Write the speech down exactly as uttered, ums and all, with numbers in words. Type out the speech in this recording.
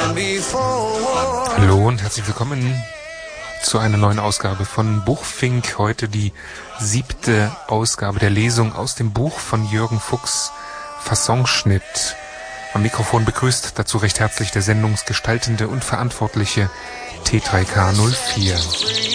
Hallo und herzlich willkommen zu einer neuen Ausgabe von Buchfink. Heute die siebte Ausgabe der Lesung aus dem Buch von Jürgen Fuchs, Fassonschnitt. Am Mikrofon begrüßt dazu recht herzlich der sendungsgestaltende und verantwortliche T drei K null vier.